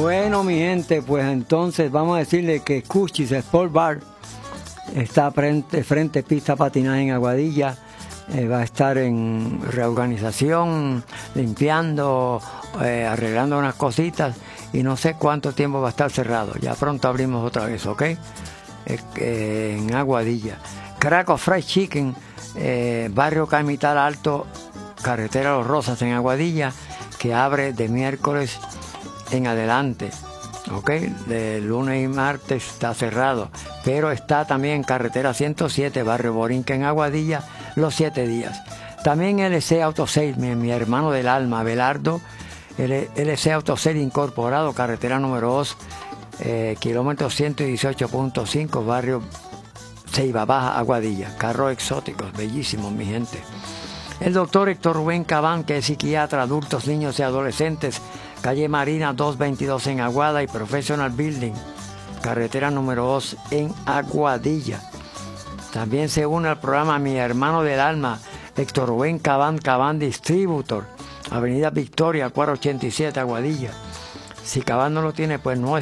Bueno, mi gente, pues entonces vamos a decirle que Cushis Sport Bar está frente pista patinaje en Aguadilla. Va a estar en reorganización, limpiando, arreglando unas cositas y no sé cuánto tiempo va a estar cerrado. Ya pronto abrimos otra vez, ¿ok? En Aguadilla. Crackle Fried Chicken, barrio Caimital Alto, carretera Los Rosas en Aguadilla, que abre de miércoles en adelante, ¿ok? De lunes y martes está cerrado, pero está también en carretera 107, barrio Borinca en Aguadilla, los 7 días. También LC Auto Sales, mi hermano del alma, Abelardo, LC Auto Sales Incorporado, carretera número 2, kilómetro 118.5, barrio Ceiba Baja, Aguadilla. Carros exóticos, bellísimos, mi gente. El doctor Héctor Rubén Cabán, que es psiquiatra, adultos, niños y adolescentes, calle Marina 222 en Aguada y Professional Building, carretera número 2 en Aguadilla. También se une al programa mi hermano del alma, Héctor Rubén Cabán, Cabán Distributor, avenida Victoria, 487, Aguadilla. Si Cabán no lo tiene, pues no